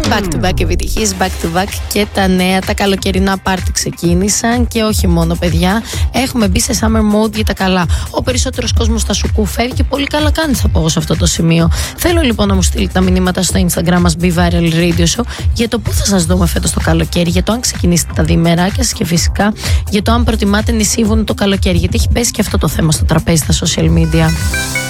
Back to back επιτυχίες, back to back και τα νέα, τα καλοκαιρινά πάρτι ξεκίνησαν και όχι μόνο, παιδιά. Έχουμε μπει σε summer mode για τα καλά. Ο περισσότερος κόσμος θα σου κουφεύει και πολύ καλά κάνει, θα πω εγώ σε αυτό το σημείο. Θέλω λοιπόν να μου στείλετε τα μηνύματα στο Instagram μας Be Viral Radio Show για το πού θα σας δούμε φέτος το καλοκαίρι, για το αν ξεκινήσετε τα διημεράκια σας και φυσικά για το αν προτιμάτε νησίβουνο το καλοκαίρι. Γιατί έχει πέσει και αυτό το θέμα στο τραπέζι στα social media.